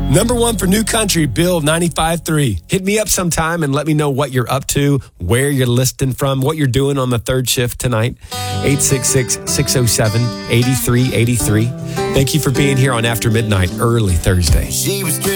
Number one for New Country, Bill 95.3. Hit me up sometime and let me know what you're up to, where you're listening from, what you're doing on the third shift tonight. 866-607-8383. Thank you for being here on After Midnight, early Thursday. She was